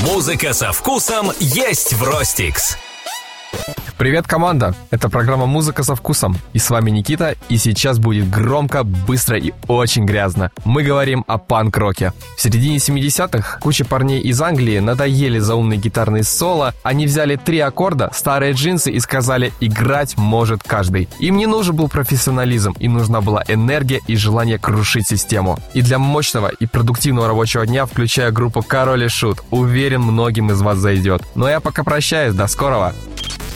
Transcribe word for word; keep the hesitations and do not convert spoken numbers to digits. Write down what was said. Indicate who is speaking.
Speaker 1: Музыка со вкусом есть в Ростикс.
Speaker 2: Привет, команда! Это программа «Музыка со вкусом». И с вами Никита, и сейчас будет громко, быстро и очень грязно. Мы говорим о панк-роке. В середине семидесятых куча парней из Англии надоели заумные гитарные соло. Они взяли три аккорда, старые джинсы и сказали: играть может каждый. Им не нужен был профессионализм, им нужна была энергия и желание крушить систему. И для мощного и продуктивного рабочего дня включаю группу Король и Шут. Уверен, многим из вас зайдет. Но я пока прощаюсь, до скорого!